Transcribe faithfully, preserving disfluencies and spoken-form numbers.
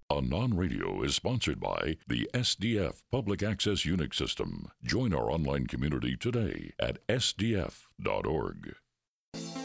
Anon Radio is sponsored by the S D F Public Access Unix System. Join our online community today at s d f dot org.